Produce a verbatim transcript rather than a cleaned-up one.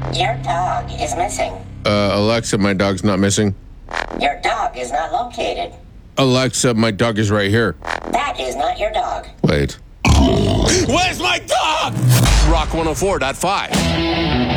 Your dog is missing. Uh, Alexa, my dog's not missing. Your dog is not located. Alexa, my dog is right here. That is not your dog. Wait. Where's my dog? Rock one oh four point five.